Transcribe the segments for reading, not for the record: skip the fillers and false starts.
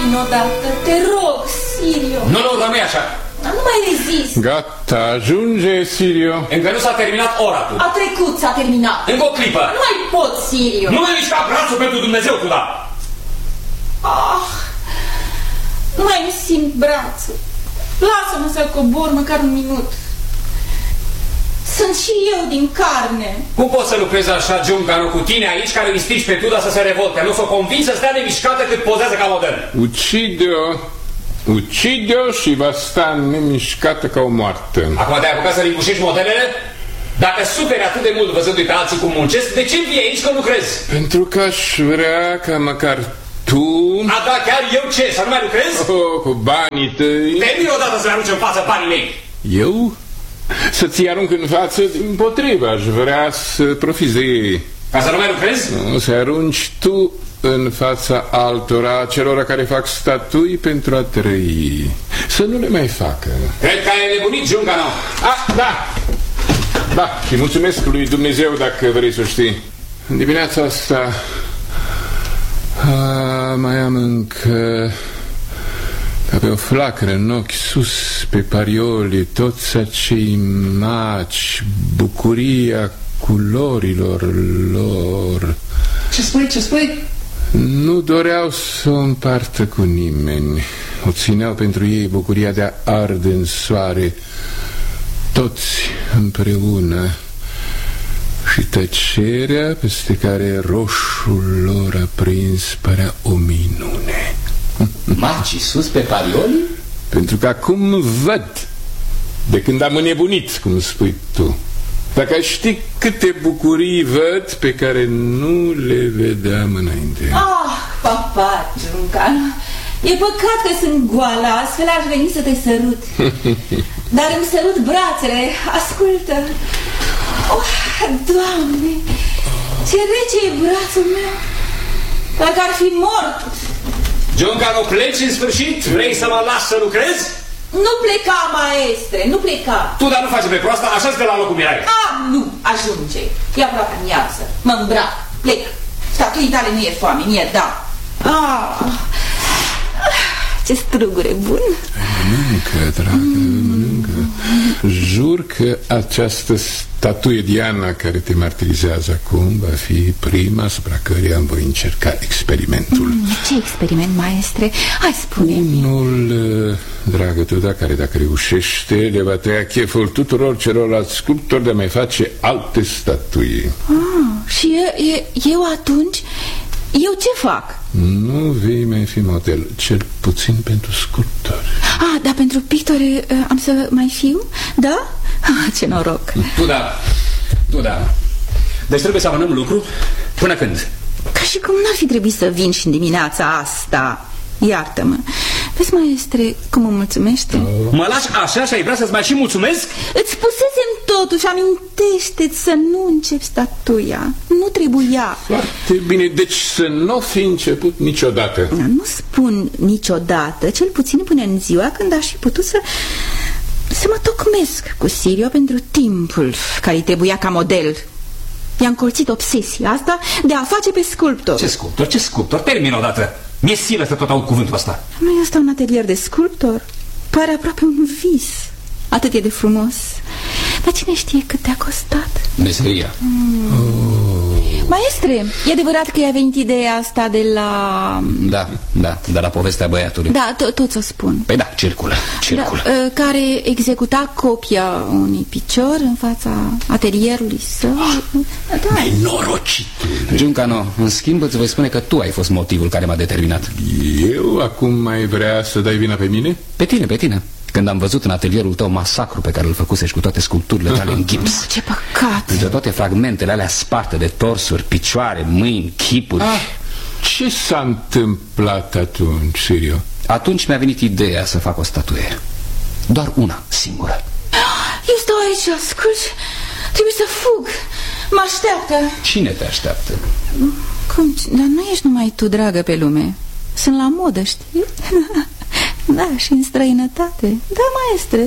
vin odată, te rog, Sirio. Nu, dar nu-i așa. Nu mai rezist. Gata, ajunge, Sirio. Încă nu s-a terminat ora, tu. A trecut, s-a terminat. Încă o clipă. Nu mai pot, Sirio. Nu mai mișca brațul pentru Dumnezeu, tu, da. Nu mai îmi simt brațul. Lasă-mă să cobor măcar un minut. Sunt și eu din carne. Cum poți să lucrezi așa, Giuncano, cu tine aici, care îi strici pe Tuda să se revolte? Nu s-o convins să stea nemișcată cât pozează ca model. Ucide-o și va sta nemișcată ca o moartă. Acum te-ai apucat să lingușești modelele? Dacă suferi atât de mult văzându-i pe alții cum muncesc, de ce vii aici că lucrezi? Pentru că aș vrea ca măcar tu... A, da, chiar eu ce? Să nu mai lucrez? Cu banii tăi... Termin odată să-mi arunci în față banii mei. Eu? Să-ți arunc în față? Împotriva, aș vrea să profiți de ei. Ca să nu mai lucrezi? Nu, să arunci tu în fața altora, celor care fac statui pentru a trăi. Să nu le mai facă. Cred că ai nebunit, Giuncano. Da, și mulțumesc lui Dumnezeu dacă vrei să știi. În dimineața asta mai am încă ca pe o flacără în ochi sus pe Parioli toți acei maci, bucuria culorilor lor. Ce spui? Nu doreau să o împartă cu nimeni. O țineau pentru ei bucuria de a arde în soare toți împreună. Și tăcerea peste care roșul lor aprins părea o minune. Macii sus pe Parioli? Pentru că acum văd, de când am înnebunit, cum spui tu. Dacă știi câte bucurii văd pe care nu le vedeam înainte. Papa, Giuncano, e păcat că sunt goală, astfel aș veni să te sărut. Dar îmi sărut brațele, ascultă. Doamne, ce rece e brațul meu. Dacă ar fi mort. Giuncano, pleci în sfârșit? Vrei să mă lași să lucrez? Nu pleca, maestre, nu pleca. Tu, dar nu face pe proasta, așa-ți de la locul mirai. Nu, ajunge. E aproape miază, mă îmbrac, plec. Statuii tale nu e foame, nu e, da. Ce strugure bun. Mănâncă, dragă, mănâncă. Jur că această statuie Diana care te martirizează acum va fi prima asupra căreia îmi voi încerca experimentul. Ce experiment, maestre? Hai, spune-mi. Unul, dragă Tuda, care dacă reușește le va tăia cheful tuturor celorlalți sculptori de a mai face alte statui. Și eu atunci... Eu ce fac? Nu vei mai fi model, cel puțin pentru sculptori. Dar pentru pictori am să mai fiu? Da? Ce noroc. Tu da. Deci trebuie să amânăm lucru? Până când? Ca și cum n-ar fi trebuit să vin și în dimineața asta. Iartă-mă. Vezi, maestre, cum îmi mulțumește? Mă lași așa și ai vrea să-ți mai și mulțumesc? Îți spusesem totuși, amintește-ți să nu începi statuia. Nu trebuia. Foarte bine, deci să nu fi început niciodată. Nu spun niciodată, cel puțin până în ziua când aș fi putut să mă tocmesc cu Sirio pentru timpul care îi trebuia ca model. I-a încolțit obsesia asta de a face pe sculptor. Ce sculptor? Termin odată. Mi-e silă să tot aud cuvântul ăsta. Nu e asta un atelier de sculptor? Pare aproape un vis. Atât e de frumos. Dar cine știe cât te-a costat? Meseria. Maestre, e adevărat că i-a venit ideea asta de la... Da, de la povestea băiatului. Da, tot o spun. Păi da, circulă. Care executa copia unui picior în fața atelierului său. Nenorocitul. Giuncano, în schimb îți voi spune că tu ai fost motivul care m-a determinat. Eu acum mai vrea să dai vina pe mine? Pe tine. Când am văzut în atelierul tău masacru pe care îl făcusești cu toate sculpturile tale în gips. Ce păcat! Între toate fragmentele alea sparte de torsuri, picioare, mâini, chipuri. Ce s-a întâmplat atunci, Sirio? Atunci mi-a venit ideea să fac o statuie. Doar una singură. Eu stau aici, ascult. Trebuie să fug. Mă așteaptă. Cine te așteaptă? Cum? Dar nu ești numai tu, dragă, pe lume. Sunt la modă, știi? Da, și în străinătate. Da, maestre,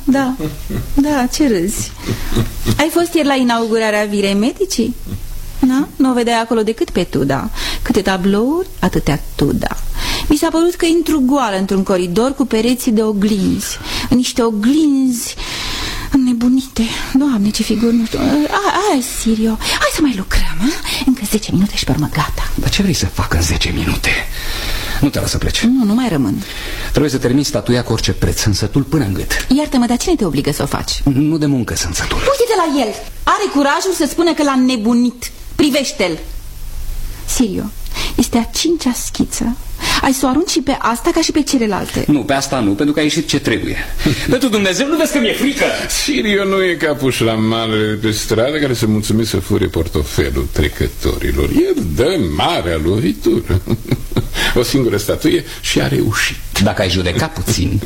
da, ce râzi? Ai fost ieri la inaugurarea Virei Medicii? Da? Nu o vedeai acolo decât pe Tuda. Câte tablouri, atâtea Tuda. Mi s-a părut că intru goală într-un coridor cu pereții de oglinzi. Niște oglinzi înnebunite. Doamne, ce figuri, nu știu. Hai, Sirio, hai să mai lucrăm, a? Încă 10 minute și pe urmă gata. Dar ce vrei să fac în 10 minute? Nu te las să pleci. Nu mai rămân. Trebuie să termin statuia cu orice preț. Sunt sătul până în gât. Iartă-mă, dar cine te obligă să o faci? Nu de muncă sunt sătul. Uite-te la el. Are curajul să spună că l-a nebunit. Privește-l. Sirio, este a 5-a schiță. Ai să o arunci și pe asta ca și pe celelalte. Nu, pe asta nu, pentru că a ieșit ce trebuie. Pentru Dumnezeu, nu vezi că mi-e frică? Sirio nu e ca pușlamanele pe stradă care se mulțumesc să fure portofelul trecătorilor. El dă marea lovitură. O singură statuie și a reușit. Dacă ai judecat puțin,